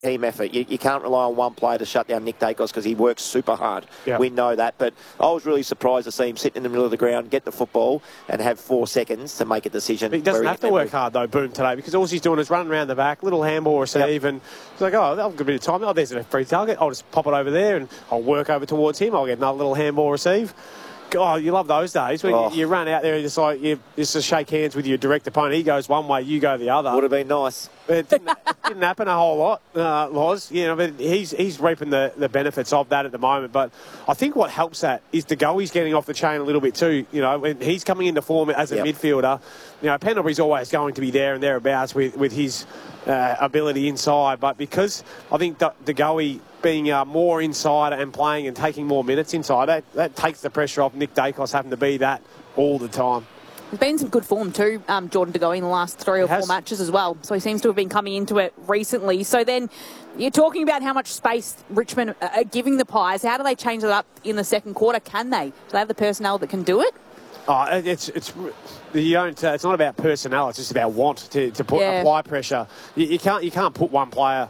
team effort. You can't rely on one player to shut down Nick Dacos because he works super hard. Yep. We know that. But I was really surprised to see him sit in the middle of the ground, get the football, and have 4 seconds to make a decision. But he doesn't have to work hard, though, Boom, today, because all he's doing is running around the back, little handball receive, and he's like, oh, I've got a bit of time. Oh, there's a free target. I'll just pop it over there, and I'll work over towards him. I'll get another little handball receive. God, you love those days when you run out there and you just shake hands with your direct opponent. He goes one way, you go the other. Would have been nice. But it didn't happen a whole lot, Loz. But he's reaping the benefits of that at the moment. But I think what helps that is De Goey's getting off the chain a little bit too. When he's coming into form as a midfielder, Pendlebury's always going to be there and thereabouts with his ability inside. But because I think De Goey being more inside and playing and taking more minutes inside, that takes the pressure off Nick Dacos having to be that all the time. There's been some good form too, Jordan De Goey, in the last 3 or 4 matches as well. So he seems to have been coming into it recently. So then you're talking about how much space Richmond are giving the Pies. How do they change it up in the second quarter? Can they? Do they have the personnel that can do it? It's not about personnel. It's just about want to apply pressure. You can't put one player.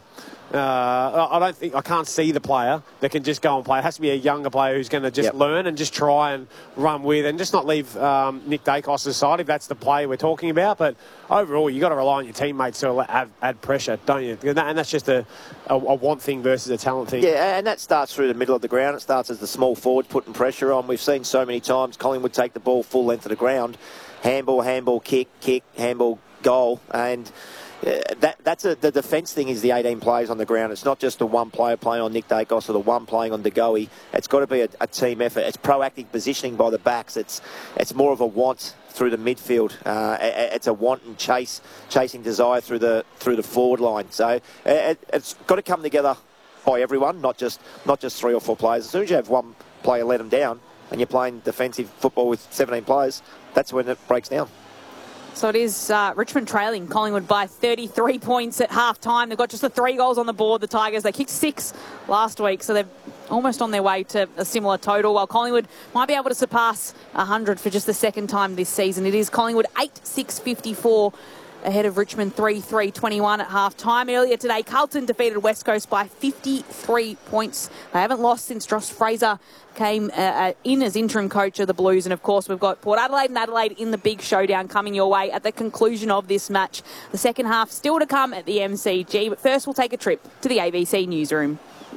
I can't see the player that can just go and play. It has to be a younger player who's going to just learn and just try and run with and just not leave Nick Dacos aside if that's the player we're talking about. But overall, you've got to rely on your teammates to add pressure, don't you? And that's just a want thing versus a talent thing. Yeah, and that starts through the middle of the ground. It starts as the small forward putting pressure on. We've seen so many times Collingwood take the ball full length of the ground, handball, kick, handball, goal, and that's the defence thing is the 18 players on the ground. It's not just the one player playing on Nick Dacos or the one playing on De Goey. It's got to be a team effort. It's proactive positioning by the backs. It's more of a want through the midfield. It's a want and chasing desire through the forward line. So it's got to come together by everyone, not just 3 or 4 players. As soon as you have one player let them down and you're playing defensive football with 17 players, that's when it breaks down. So it is Richmond trailing Collingwood by 33 points at half-time. They've got just the 3 goals on the board, the Tigers. They kicked 6 last week, so they're almost on their way to a similar total, while Collingwood might be able to surpass 100 for just the second time this season. It is Collingwood 8-6-54 ahead of Richmond 3-3-21 at half-time. Earlier today, Carlton defeated West Coast by 53 points. They haven't lost since Josh Fraser came in as interim coach of the Blues. And, of course, we've got Port Adelaide and Adelaide in the big showdown coming your way at the conclusion of this match. The second half still to come at the MCG. But first, we'll take a trip to the ABC newsroom.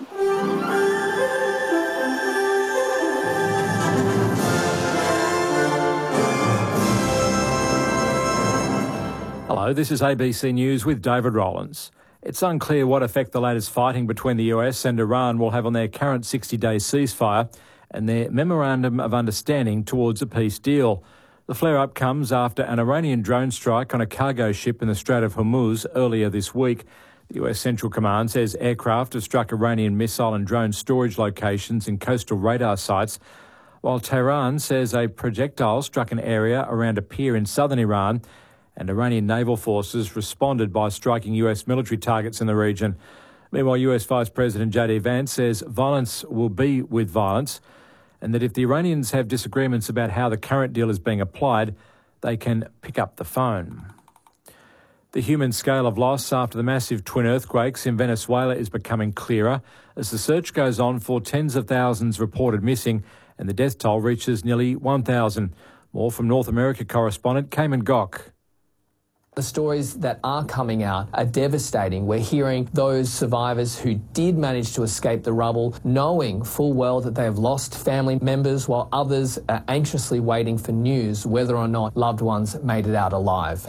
Hello, this is ABC News with David Rowlands. It's unclear what effect the latest fighting between the US and Iran will have on their current 60-day ceasefire and their memorandum of understanding towards a peace deal. The flare-up comes after an Iranian drone strike on a cargo ship in the Strait of Hormuz earlier this week. The US Central Command says aircraft have struck Iranian missile and drone storage locations and coastal radar sites, while Tehran says a projectile struck an area around a pier in southern Iran, and Iranian naval forces responded by striking US military targets in the region. Meanwhile, US Vice President J.D. Vance says violence will be with violence, and that if the Iranians have disagreements about how the current deal is being applied, they can pick up the phone. The human scale of loss after the massive twin earthquakes in Venezuela is becoming clearer as the search goes on for tens of thousands reported missing and the death toll reaches nearly 1,000. More from North America correspondent Cayman Gock. The stories that are coming out are devastating. We're hearing those survivors who did manage to escape the rubble, knowing full well that they have lost family members, while others are anxiously waiting for news whether or not loved ones made it out alive.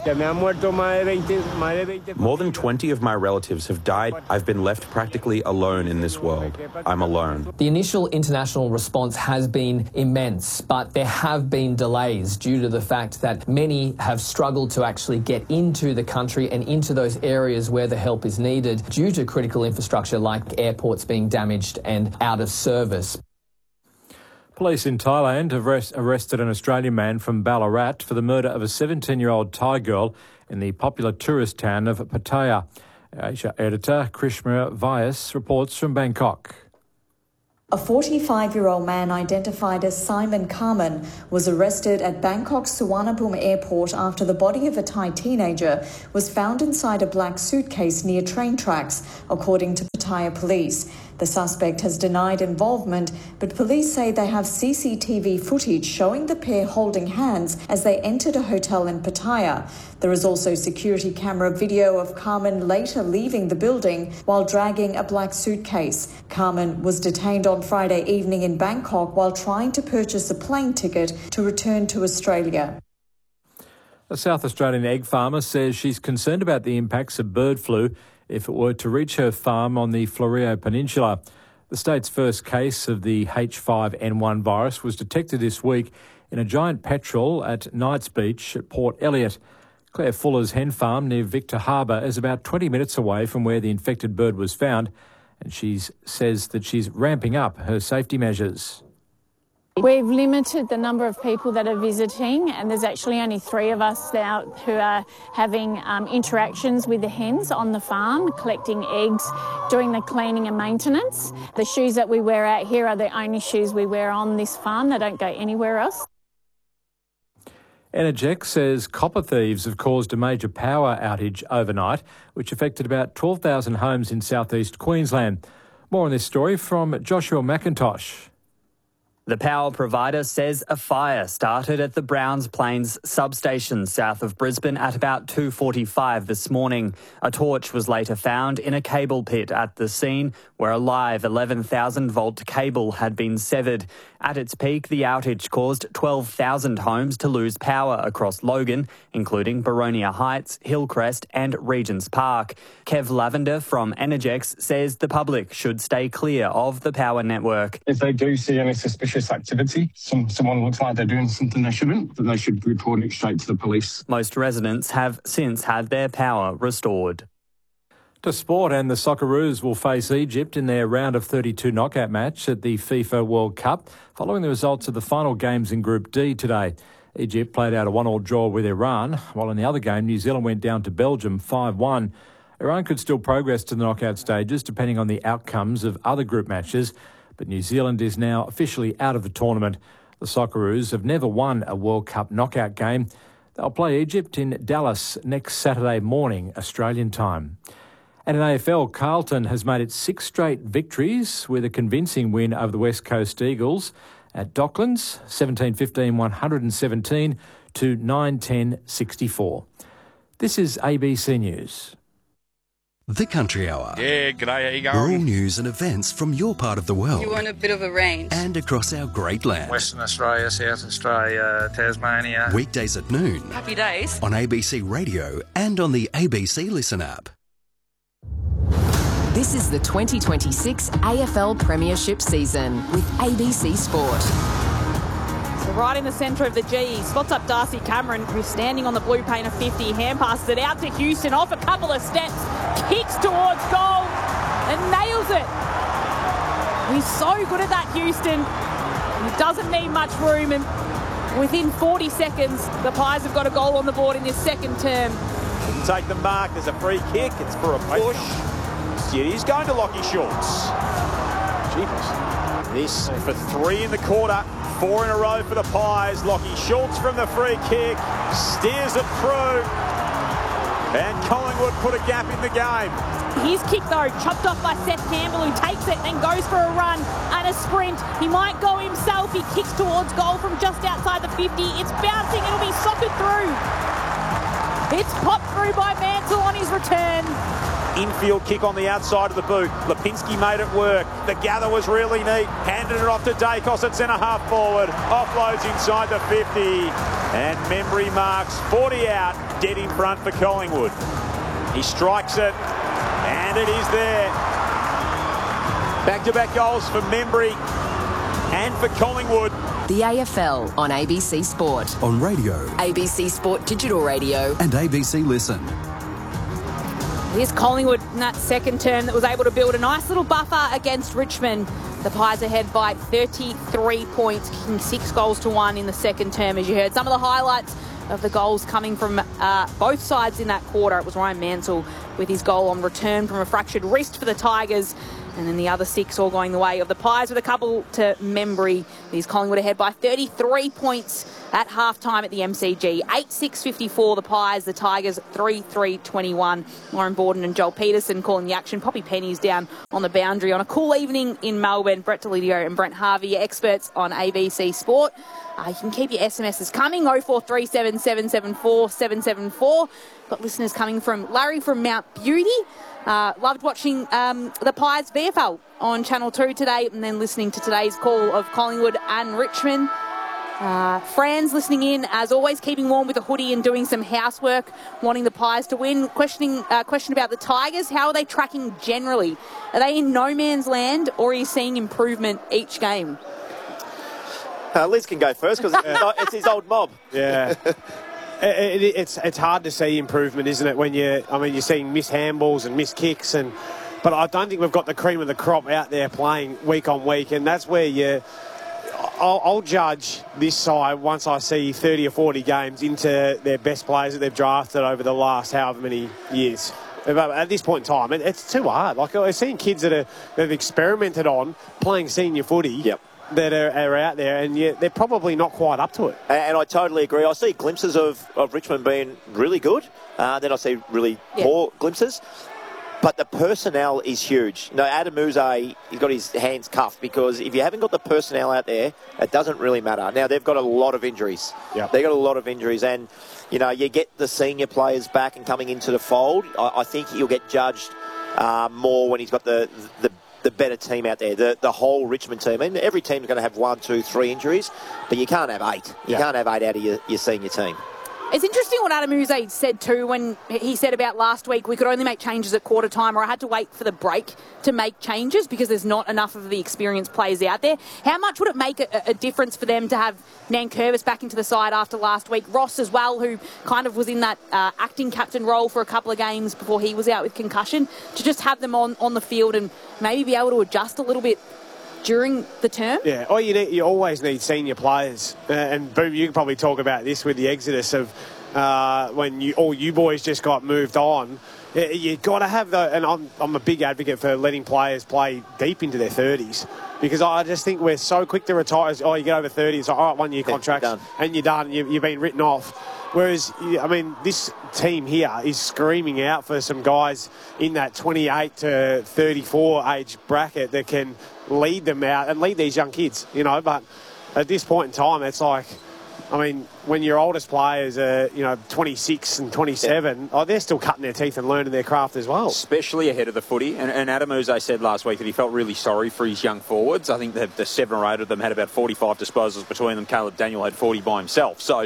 More than 20 of my relatives have died. I've been left practically alone in this world. I'm alone. The initial international response has been immense, but there have been delays due to the fact that many have struggled to actually get into the country and into those areas where the help is needed due to critical infrastructure like airports being damaged and out of service. Police in Thailand have arrested an Australian man from Ballarat for the murder of a 17-year-old Thai girl in the popular tourist town of Pattaya. Asia editor Krishna Vyas reports from Bangkok. A 45-year-old man identified as Simon Carman was arrested at Bangkok's Suvarnabhumi airport after the body of a Thai teenager was found inside a black suitcase near train tracks, according to Pattaya police. The suspect has denied involvement, but police say they have CCTV footage showing the pair holding hands as they entered a hotel in Pattaya. There is also security camera video of Carman later leaving the building while dragging a black suitcase. Carman was detained on Friday evening in Bangkok while trying to purchase a plane ticket to return to Australia. A South Australian egg farmer says she's concerned about the impacts of bird flu if it were to reach her farm on the Florio Peninsula. The state's first case of the H5N1 virus was detected this week in a giant petrel at Knights Beach at Port Elliot. Claire Fuller's hen farm near Victor Harbour is about 20 minutes away from where the infected bird was found, and she says that she's ramping up her safety measures. We've limited the number of people that are visiting, and there's actually only 3 of us now who are having interactions with the hens on the farm, collecting eggs, doing the cleaning and maintenance. The shoes that we wear out here are the only shoes we wear on this farm. They don't go anywhere else. Energex says copper thieves have caused a major power outage overnight, which affected about 12,000 homes in southeast Queensland. More on this story from Joshua McIntosh. The power provider says a fire started at the Browns Plains substation south of Brisbane at about 2:45 this morning. A torch was later found in a cable pit at the scene where a live 11,000-volt cable had been severed. At its peak, the outage caused 12,000 homes to lose power across Logan, including Boronia Heights, Hillcrest and Regents Park. Kev Lavender from Energex says the public should stay clear of the power network. If they do see any suspicious activity, someone looks like they're doing something they shouldn't, then they should report it straight to the police. Most residents have since had their power restored. To sport, and the Socceroos will face Egypt in their round of 32 knockout match at the FIFA World Cup, following the results of the final games in Group D today. Egypt played out a 1-1 draw with Iran, while in the other game, New Zealand went down to Belgium 5-1. Iran could still progress to the knockout stages, depending on the outcomes of other group matches, but New Zealand is now officially out of the tournament. The Socceroos have never won a World Cup knockout game. They'll play Egypt in Dallas next Saturday morning, Australian time. And in AFL, Carlton has made it 6 straight victories with a convincing win over the West Coast Eagles at Docklands, 17-15-117 to 9-10-64. This is ABC News. The Country Hour. Yeah, g'day, how you going? Rural news and events from your part of the world. You want a bit of a range. And across our great land. Western Australia, South Australia, Tasmania. Weekdays at noon. Happy days. On ABC Radio and on the ABC Listen app. This is the 2026 AFL Premiership season with ABC Sport. So right in the centre of the G, spots up Darcy Cameron, who's standing on the blue paint of 50. Hand passes it out to Houston, off a couple of steps, kicks towards goal and nails it. He's so good at that, Houston. He doesn't need much room, and within 40 seconds, the Pies have got a goal on the board in this second term. Didn't take the mark. There's a free kick. It's for a push. It is going to Lockie Schultz. Jeepers. This for 3 in the quarter. 4 in a row for the Pies. Lockie Schultz from the free kick. Steers it through. And Collingwood put a gap in the game. His kick, though, chopped off by Seth Campbell, who takes it and goes for a run and a sprint. He might go himself. He kicks towards goal from just outside the 50. It's bouncing. It'll be socketed through. It's popped through by Mansell on his return. Infield kick on the outside of the boot. Lipinski made it work. The gather was really neat. Handed it off to Dacos at centre half forward. Offloads inside the 50. And Membry marks 40 out, dead in front for Collingwood. He strikes it, and it is there. Back-to-back goals for Membry and for Collingwood. The AFL on ABC Sport. On radio. ABC Sport Digital Radio. And ABC Listen. Here's Collingwood in that second term that was able to build a nice little buffer against Richmond. The Pies ahead by 33 points, kicking 6 goals to 1 in the second term, as you heard. Some of the highlights of the goals coming from both sides in that quarter. It was Ryan Mansell with his goal on return from a fractured wrist for the Tigers. And then the other 6 all going the way of the Pies, with a couple to Membry. These Collingwood ahead by 33 points at half-time at the MCG. 8-6-54 the Pies, the Tigers 3-3-21. Lauren Borden and Joel Peterson calling the action. Poppy Penny's down on the boundary on a cool evening in Melbourne. Brett Delidio and Brent Harvey, your experts on ABC Sport. You can keep your SMSs coming, 0437 774 774. Got listeners coming from Larry from Mount Beauty. Loved watching the Pies VFL on Channel 2 today, and then listening to today's call of Collingwood and Richmond. Fran's listening in, as always, keeping warm with a hoodie and doing some housework, wanting the Pies to win. Question about the Tigers, how are they tracking generally? Are they in no man's land, or are you seeing improvement each game? Liz can go first because it's his old mob. Yeah. It's hard to see improvement, isn't it? When you're seeing missed handballs and missed kicks, but I don't think we've got the cream of the crop out there playing week on week, and that's where I'll judge this side once I see 30 or 40 games into their best players that they've drafted over the last however many years. At this point in time, it's too hard. Like, I've seen kids that have experimented on playing senior footy. Yep. That are out there, and they're probably not quite up to it. And I totally agree. I see glimpses of Richmond being really good. Then I see really poor glimpses. But the personnel is huge. No, Adam Uze, he's got his hands cuffed, because if you haven't got the personnel out there, it doesn't really matter. Now, they've got a lot of injuries. Yep. They've got a lot of injuries. And, you get the senior players back and coming into the fold. I think he'll get judged more when he's got the better team out there, the whole Richmond team. And every team's going to have 1, 2, 3 injuries, but you can't have 8. You can't have 8 out of your senior team. It's interesting what Adam Uze said too, when he said about last week we could only make changes at quarter time, or I had to wait for the break to make changes because there's not enough of the experienced players out there. How much would it make a difference for them to have Nankervis back into the side after last week? Ross as well, who kind of was in that acting captain role for a couple of games before he was out with concussion, to just have them on the field and maybe be able to adjust a little bit during the term? Yeah, you always need senior players. And Boom, you can probably talk about this with the exodus of when you boys just got moved on. You've got to have and I'm a big advocate for letting players play deep into their 30s, because I just think we're so quick to retire. You get over 30, it's like, all right, 1 year contracts, and you're done. You've been written off. Whereas, this team here is screaming out for some guys in that 28 to 34 age bracket that can lead them out and lead these young kids, But at this point in time, it's like, when your oldest players are, 26 and 27, they're still cutting their teeth and learning their craft as well. Especially ahead of the footy. And Adam Uze said last week that he felt really sorry for his young forwards. I think the 7 or 8 of them had about 45 disposals between them. Caleb Daniel had 40 by himself. So,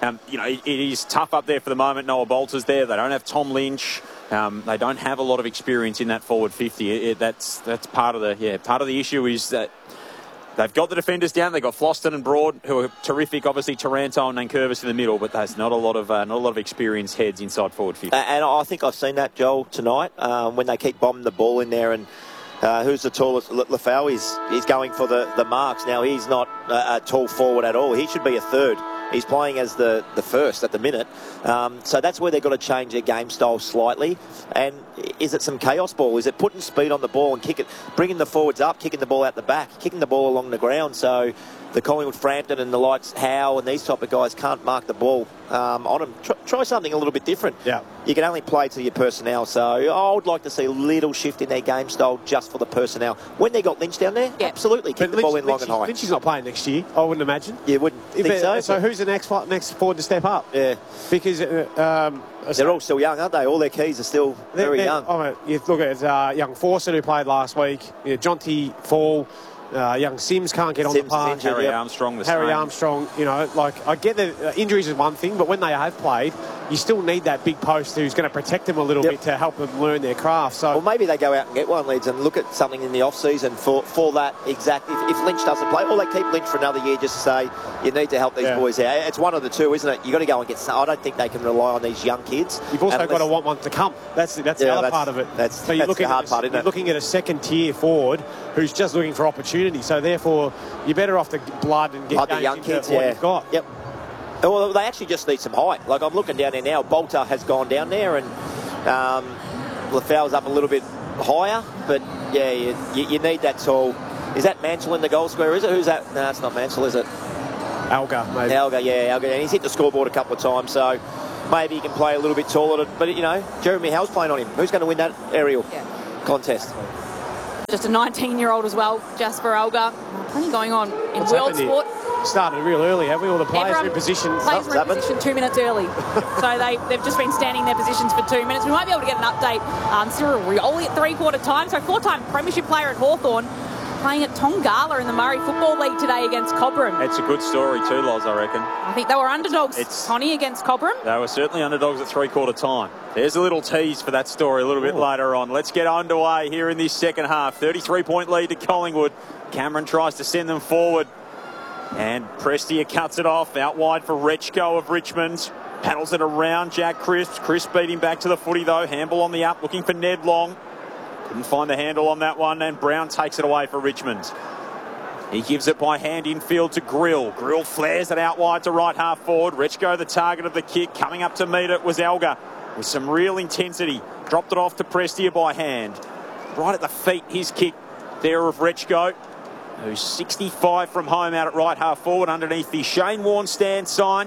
it is tough up there for the moment. Noah Bolter's there. They don't have Tom Lynch. They don't have a lot of experience in that forward 50. That's part of the issue is that they've got the defenders down. They've got Floston and Broad, who are terrific. Obviously, Taranto and Nankervis in the middle, but there's not a lot of experienced heads inside forward 50. And I think I've seen that, Joel, tonight when they keep bombing the ball in there. And who's the tallest? Lafau he's going for the marks. Now, he's not a tall forward at all. He should be a third. He's playing as the first at the minute. So that's where they've got to change their game style slightly. And is it some chaos ball? Is it putting speed on the ball and bringing the forwards up, kicking the ball out the back, kicking the ball along the ground? So the Collingwood Frampton and the likes Howe and these type of guys can't mark the ball on them. Try something a little bit different. Yeah. You can only play to your personnel. So I would like to see a little shift in their game style just for the personnel. When they got Lynch down there, absolutely kick the ball in long and high. Lynch is not playing next year, I wouldn't imagine. You wouldn't think so. So who's the next forward to step up? Yeah. Because they're all still young, aren't they? All their keys are still very young. You look at young Fawcett, who played last week. Jonty Fall. Young Sims can't get on the park. Harry Armstrong, Armstrong, I get that injuries is one thing, but when they have played, you still need that big post who's going to protect them a little bit to help them learn their craft. So, well, maybe they go out and get one, Leeds, and look at something in the off-season for that exact. If Lynch doesn't play, or they keep Lynch for another year just to say, you need to help these boys out. It's one of the two, isn't it? You've got to go and get some. I don't think they can rely on these young kids. You've also got to want one to come. That's the other part of it. That's the hard part, isn't it? You're looking at a second-tier forward who's just looking for opportunity. So, therefore, you're better off the blood and get the young kids, what you've got. Yep. Well, they actually just need some height. Like, I'm looking down there now. Bolter has gone down there, and Lafau's up a little bit higher, but yeah, you need that tall. Is that Mansell in the goal square, is it? Who's that? No, it's not Mansell, is it? Alga, maybe. Alga, and he's hit the scoreboard a couple of times, so maybe he can play a little bit taller. But, you know, Jeremy Howe's playing on him. Who's going to win that aerial contest? Just a 19-year-old as well, Jasper Alga. Plenty going on in world sport. Started real early, have we? All the players are in position. Players were in position 2 minutes early. So they've just been standing in their positions for 2 minutes. We might be able to get an update. Cyril Rioli at three-quarter time. So 4-time premiership player at Hawthorn, playing at Tongala in the Murray Football League today against Cobram. It's a good story too, Loz, I reckon. I think they were underdogs, Connie, against Cobram. They were certainly underdogs at three-quarter time. There's a little tease for that story a little bit later on. Let's get underway here in this second half. 33-point lead to Collingwood. Cameron tries to send them forward. And Prestia cuts it off. Out wide for Rechko of Richmond. Paddles it around Jack Crisp. Crisp beat him back to the footy though. Handball on the up, looking for Ned Long. Couldn't find the handle on that one, and Brown takes it away for Richmond. He gives it by hand infield to Grill. Grill flares it out wide to right half forward. Rechko the target of the kick. Coming up to meet it was Alga with some real intensity. Dropped it off to Prestia by hand. Right at the feet, his kick there of Rechko, who's 65 from home out at right half forward underneath the Shane Warne stand sign.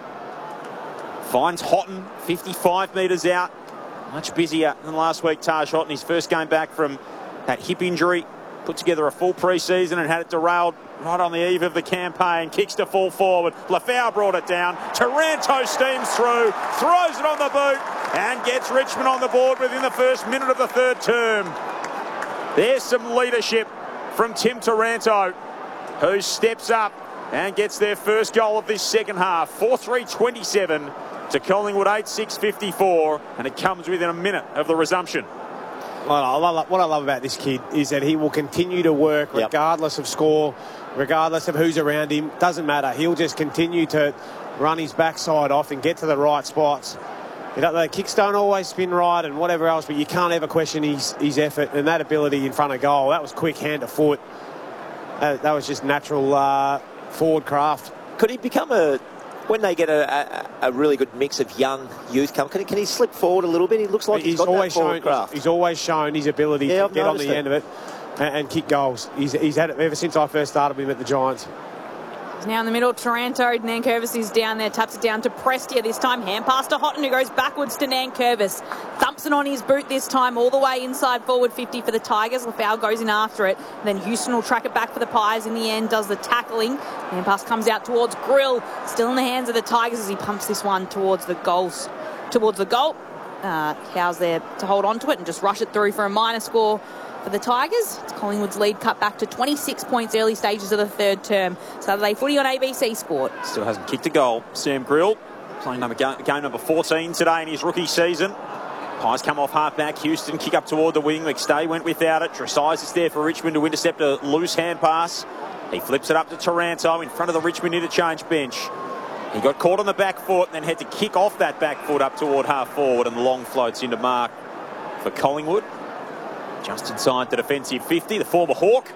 Finds Houghton 55 metres out. Much busier than last week, Taj Houghton. His first game back from that hip injury. Put together a full pre-season and had it derailed right on the eve of the campaign. Kicks to full forward. Lafau brought it down. Taranto steams through, throws it on the boot and gets Richmond on the board within the first minute of the third term. There's some leadership from Tim Taranto, who steps up and gets their first goal of this second half. 4-3-27 to Collingwood 8-6-54, and it comes within a minute of the resumption. What I love about this kid is that he will continue to work regardless of score, regardless of who's around him. Doesn't matter. He'll just continue to run his backside off and get to the right spots. You know, the kicks don't always spin right and whatever else, but you can't ever question his effort and that ability in front of goal. That was quick hand to foot. That was just natural forward craft. Could he become when they get a really good mix of young youth come, can he slip forward a little bit? He looks like he's got that forward craft. He's always shown his ability to get on the end of it and kick goals. He's had it ever since I first started with him at the Giants. He's now in the middle. Taranto, Nankervis is down there, taps it down to Prestia this time. Hand pass to Houghton, who goes backwards to Nankervis. Thumps it on his boot this time, all the way inside forward 50 for the Tigers. Lafau goes in after it. Then Houston will track it back for the Pies in the end, does the tackling. Hand pass comes out towards Grill. Still in the hands of the Tigers as he pumps this one towards the goals. Cow's there to hold on to it and just rush it through for a minor score for the Tigers. It's Collingwood's lead cut back to 26 points early stages of the third term. Saturday footy on ABC Sport. Still hasn't kicked a goal. Sam Grill playing game number 14 today in his rookie season. Pies come off half-back. Houston kick up toward the wing. McStay went without it. Tresize is there for Richmond to intercept a loose hand pass. He flips it up to Taranto in front of the Richmond interchange bench. He got caught on the back foot and then had to kick off that back foot up toward half-forward, and the long floats into mark for Collingwood. Just inside the defensive 50, the former Hawk.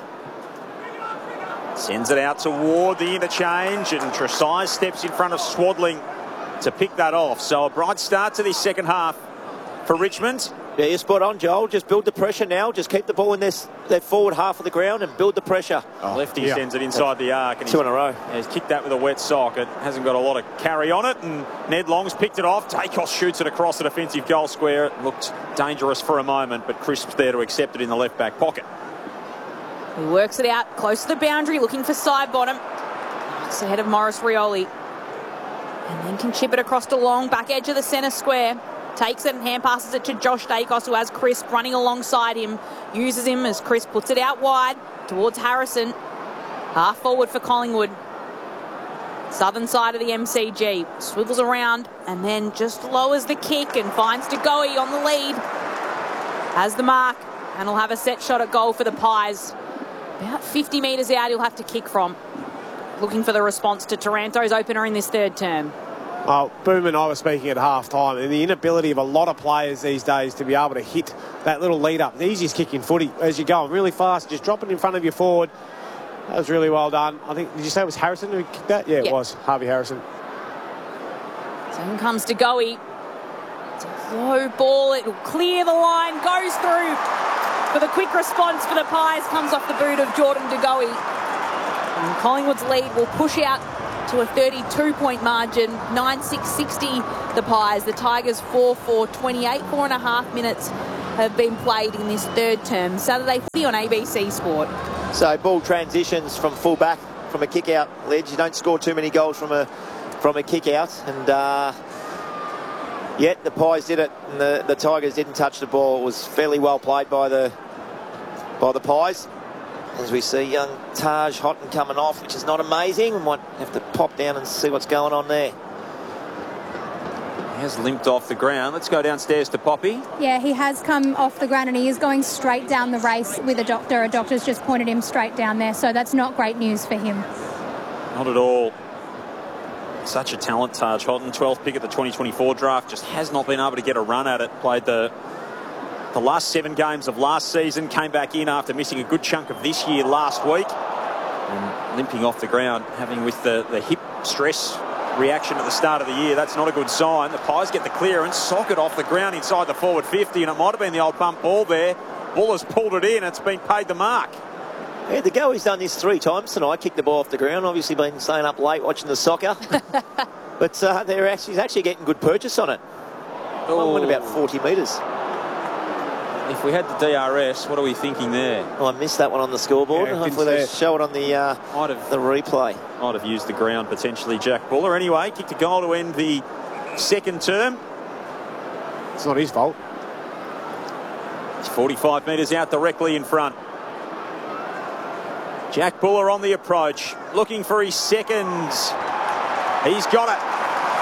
Sends it out toward the interchange, and Tresize steps in front of Swadling to pick that off. So a bright start to this second half for Richmond. Yeah, you're spot on, Joel. Just build the pressure now. Just keep the ball in their forward half of the ground and build the pressure. Lefty sends it inside the arc. And two in a row. He's kicked that with a wet sock. It hasn't got a lot of carry on it, and Ned Long's picked it off. Dacos shoots it across the defensive goal square. It looked dangerous for a moment, but Crisp's there to accept it in the left-back pocket. He works it out close to the boundary, looking for side bottom. It's ahead of Maurice Rioli. And then can chip it across to Long, back edge of the centre square. Takes it and hand passes it to Josh Dacos, who has Crisp running alongside him. Uses him as Crisp puts it out wide towards Harrison. Half forward for Collingwood. Southern side of the MCG. Swivels around and then just lowers the kick and finds DeGoey on the lead. Has the mark and will have a set shot at goal for the Pies. About 50 metres out he'll have to kick from. Looking for the response to Taranto's opener in this third term. Well, Boom and I were speaking at half-time, and the inability of a lot of players these days to be able to hit that little lead-up. The easiest kick in footy as you're going really fast, just drop it in front of your forward. That was really well done. I think, did you say it was Harrison who kicked that? Yeah, it was. Harvey Harrison. So in comes DeGoey. It's a low ball. It will clear the line, goes through. For the quick response for the Pies comes off the boot of Jordan De Goey. And Collingwood's lead will push out to a 32-point margin, 9-6-60 the Pies. The Tigers 4-4, 4.5 minutes have been played in this third term. Saturday footy on ABC Sport. So ball transitions from full back from a kick out, Ledge. You don't score too many goals from a kick out, and yet the Pies did it, and the Tigers didn't touch the ball. It was fairly well played by the Pies. As we see young Taj Houghton coming off, which is not amazing. We might have to pop down and see what's going on there. He has limped off the ground. Let's go downstairs to Poppy. Yeah, he has come off the ground and he is going straight down the race with a doctor. A doctor's just pointed him straight down there, so that's not great news for him. Not at all. Such a talent, Taj Houghton. 12th pick at the 2024 draft. Just has not been able to get a run at it. Played the last 7 games of last season. Came back in after missing a good chunk of this year last week. And limping off the ground, having with the hip stress reaction at the start of the year. That's not a good sign. The Pies get the clearance, sock it off the ground inside the forward 50, and it might have been the old bump ball there. Buller's pulled it in. It's been paid the mark. Yeah, De Goey's done this 3 times tonight. Kicked the ball off the ground. Obviously been staying up late watching the soccer. But he's actually getting good purchase on it. One went about 40 metres. If we had the DRS, what are we thinking there? Well, I missed that one on the scoreboard. Yeah, hopefully they show it on the replay. Might have used the ground potentially, Jack Buller. Anyway, kicked a goal to end the second term. It's not his fault. It's 45 metres out directly in front. Jack Buller on the approach, looking for his second. He's got it.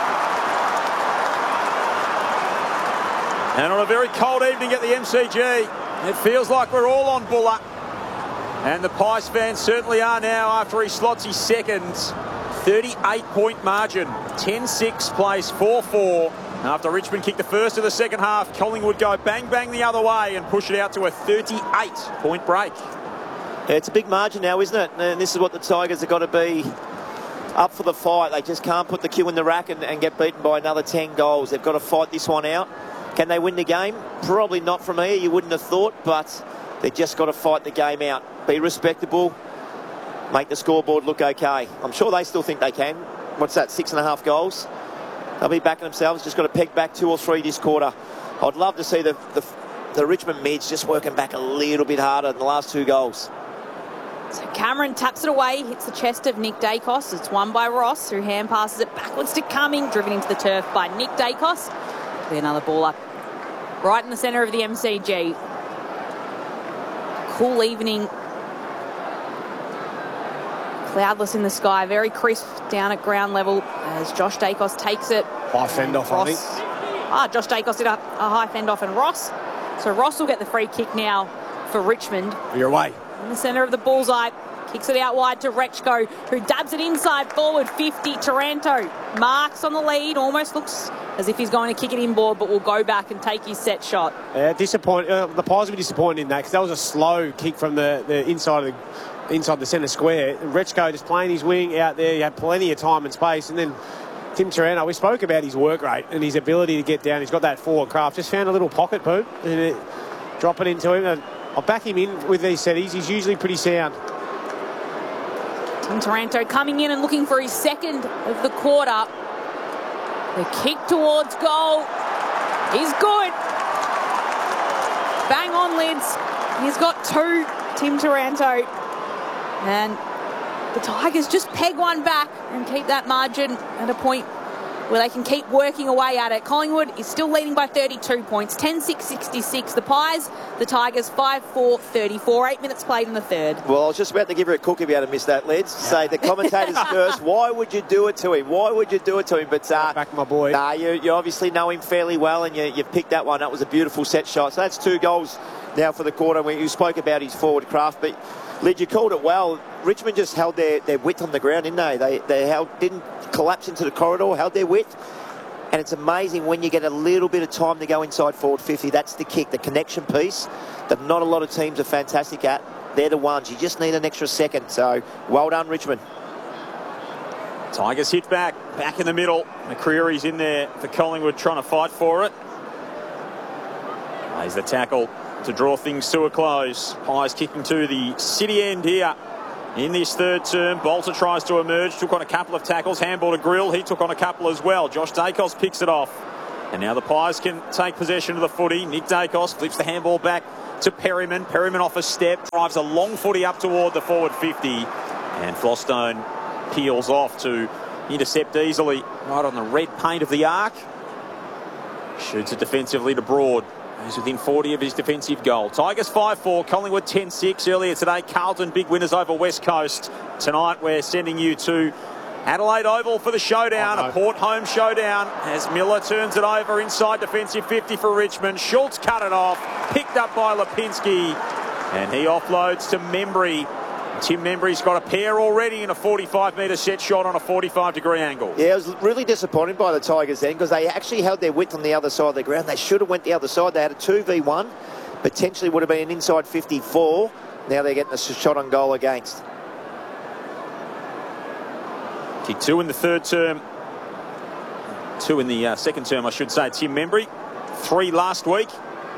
And on a very cold evening at the MCG, it feels like we're all on Buller. And the Pies fans certainly are now after he slots his second. 38-point margin. 10-6 plays 4-4. After Richmond kicked the first of the second half, Collingwood go bang-bang the other way and push it out to a 38-point break. Yeah, it's a big margin now, isn't it? And this is what the Tigers have got to be up for the fight. They just can't put the cue in the rack and get beaten by another 10 goals. They've got to fight this one out. Can they win the game? Probably not from here, you wouldn't have thought, but they've just got to fight the game out. Be respectable, make the scoreboard look okay. I'm sure they still think they can. What's that, 6.5 goals? They'll be backing themselves, just got to peg back 2 or 3 this quarter. I'd love to see the Richmond mids just working back a little bit harder than the last 2 goals. So Cameron taps it away, hits the chest of Nick Dacos. It's won by Ross, who hand passes it backwards to Cumming, driven into the turf by Nick Dacos. Be another ball up right in the centre of the MCG. Cool evening. Cloudless in the sky, very crisp down at ground level as Josh Dacos takes it. High fend off, I think. Josh Dacos did a high fend off, and Ross. So Ross will get the free kick now for Richmond. You're away. In the centre of the bullseye. Kicks it out wide to Rechko, who dabs it inside forward 50. Taranto marks on the lead. Almost looks as if he's going to kick it inboard, but will go back and take his set shot. Yeah, the Pies were disappointed in that because that was a slow kick from the inside the centre square. Rechko just playing his wing out there. He had plenty of time and space. And then Tim Taranto, we spoke about his work rate and his ability to get down. He's got that forward craft. Just found a little pocket, Pooh, and drop it into him. I'll back him in with these settings. He's usually pretty sound. Tim Taranto coming in and looking for his second of the quarter. The kick towards goal is good. Bang on, Lids. He's got 2, Tim Taranto. And the Tigers just peg one back and keep that margin at a point where they can keep working away at it. Collingwood is still leading by 32 points, 10-6-66. The Pies, the Tigers 5-4-34. 8 minutes played in the third. Well, I was just about to give her a cook if you hadn't missed that, Leds. Say the commentators first. Why would you do it to him? Why would you do it to him? But back my boy. You obviously know him fairly well, and you've picked that one. That was a beautiful set shot. So that's 2 goals now for the quarter. You spoke about his forward craft, but Led, you called it well. Richmond just held their width on the ground, didn't they? They didn't collapse into the corridor, held their width. And it's amazing when you get a little bit of time to go inside forward 50. That's the kick, the connection piece that not a lot of teams are fantastic at. They're the ones. You just need an extra second. So, well done, Richmond. Tigers hit back in the middle. McCreary's in there for Collingwood trying to fight for it. There's the tackle to draw things to a close. Pies kicking to the city end here in this third term. Bolter tries to emerge, took on a couple of tackles. Handball to Grill, he took on a couple as well. Josh Dacos picks it off. And now the Pies can take possession of the footy. Nick Dacos flips the handball back to Perryman. Perryman off a step, drives a long footy up toward the forward 50. And Flostone peels off to intercept easily right on the red paint of the arc. Shoots it defensively to Broad. He's within 40 of his defensive goal. Tigers 5-4, Collingwood 10-6. Earlier today, Carlton big winners over West Coast. Tonight we're sending you to Adelaide Oval for the showdown, a Port home showdown, as Miller turns it over inside defensive 50 for Richmond. Schultz cut it off, picked up by Lipinski, and he offloads to Membry. Tim Membry's got a pair already in a 45-metre set shot on a 45-degree angle. Yeah, I was really disappointed by the Tigers then because they actually held their width on the other side of the ground. They should have went the other side. They had a 2v1, potentially would have been an inside 54. Now they're getting a shot on goal against. Kick 2 in the third term. 2 in the second term, I should say. Tim Membry, 3 last week.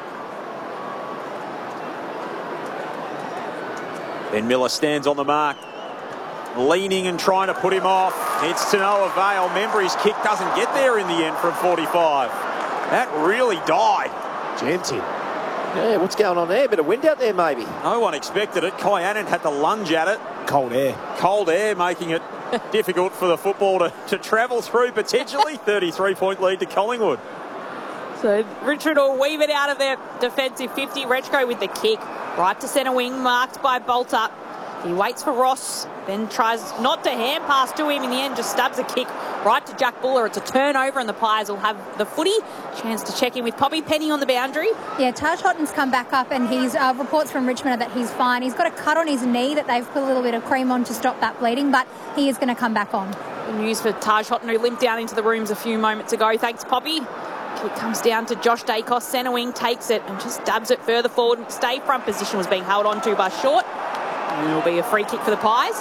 Then Miller stands on the mark, leaning and trying to put him off. It's to no avail. Membry's kick doesn't get there in the end from 45. That really died. Janty. Yeah, what's going on there? Bit of wind out there, maybe. No one expected it. Kai Annan had to lunge at it. Cold air. Cold air making it difficult for the football to travel through, potentially. 33-point lead to Collingwood. So Richmond will weave it out of their defensive 50. Rechko with the kick. Right to centre wing, marked by Bolter. He waits for Ross, then tries not to hand pass to him. In the end, just stabs a kick right to Jack Buller. It's a turnover, and the Pies will have the footy. Chance to check in with Poppy Penny on the boundary. Yeah, Taj Hotton's come back up, and he's reports from Richmond are that he's fine. He's got a cut on his knee that they've put a little bit of cream on to stop that bleeding, but he is going to come back on. Good news for Taj Hotton, who limped down into the rooms a few moments ago. Thanks, Poppy. Kick comes down to Josh Dacos. Centre wing takes it and just dabs it further forward. Stay front position was being held on to by Short. And it'll be a free kick for the Pies.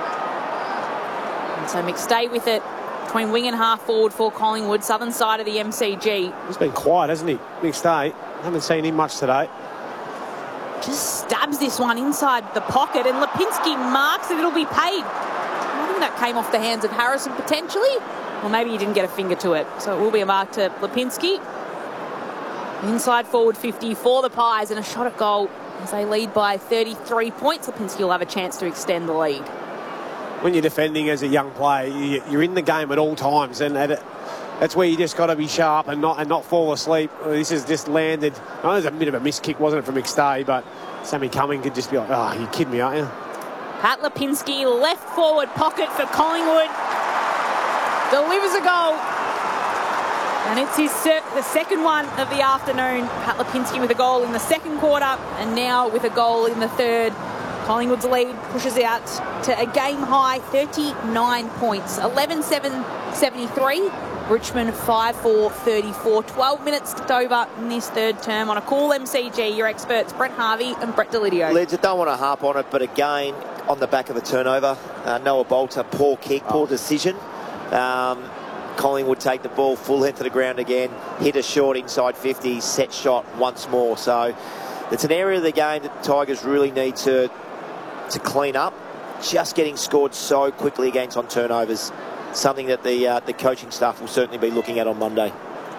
And so McStay with it between wing and half forward for Collingwood, southern side of the MCG. He's been quiet, hasn't he? McStay. Haven't seen him much today. Just stabs this one inside the pocket, and Lipinski marks it. It'll be paid. I think that came off the hands of Harrison potentially. Or maybe he didn't get a finger to it. So it will be a mark to Lipinski. Inside forward 50 for the Pies, and a shot at goal as they lead by 33 points. Lipinski will have a chance to extend the lead. When you're defending as a young player, you're in the game at all times, and that's where you just got to be sharp and not fall asleep. This has just landed. I know there's a bit of a missed kick, wasn't it, from McStay, but Sammy Cumming could just be like, oh, you kidding me, aren't you? Pat Lipinski, left forward pocket for Collingwood. Delivers a goal. And it's the second one of the afternoon. Pat Lipinski with a goal in the second quarter, and now with a goal in the third. Collingwood's lead pushes out to a game-high 39 points. 11-7-73. Richmond 5-4-34. 12 minutes ticked over in this third term on a cool MCG. Your experts, Brent Harvey and Brett Delidio. Lids, I don't want to harp on it, but again, on the back of a turnover, Noah Bolter, poor kick, poor decision. Collingwood take the ball full head to the ground again, hit a short inside 50, set shot once more. So it's an area of the game that the Tigers really need to clean up. Just getting scored so quickly against on turnovers, something that the coaching staff will certainly be looking at on Monday.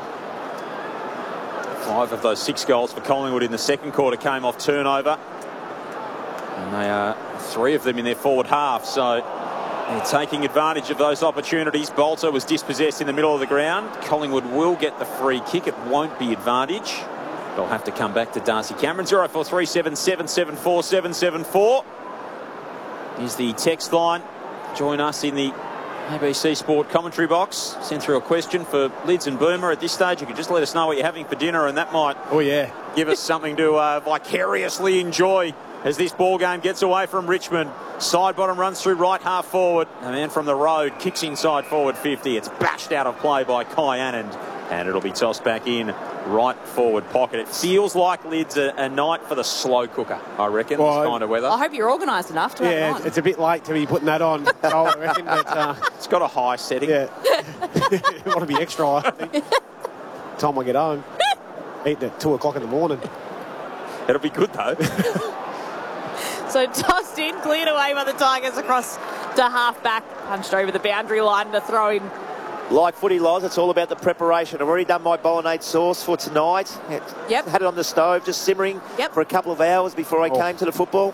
5 of those 6 goals for Collingwood in the second quarter came off turnover, and they are 3 of them in their forward half. So they're taking advantage of those opportunities. Bolter was dispossessed in the middle of the ground. Collingwood will get the free kick. It won't be advantage. They'll have to come back to Darcy Cameron. 0437 774 774 is the text line. Join us in the ABC Sport commentary box. Send through a question for Lids and Boomer. At this stage, you can just let us know what you're having for dinner, and that might give us something to vicariously enjoy as this ball game gets away from Richmond. Side bottom runs through right half forward. A man from the road kicks inside forward 50. It's bashed out of play by Kai Anand, and it'll be tossed back in right forward pocket. It feels like, Lids, a night for the slow cooker, I reckon, this kind of weather. I hope you're organised enough to have it on. It's a bit late to be putting that on, I reckon. But, it's got a high setting. Yeah. You want to be extra high, I think. Time I get home. eating at 2 o'clock in the morning. It'll be good, though. So tossed in, cleared away by the Tigers across to half-back. Punched over the boundary line to throw in. Like footy, Loz, it's all about the preparation. I've already done my bolognese sauce for tonight. Yep. Had it on the stove, just simmering for a couple of hours before I came to the football.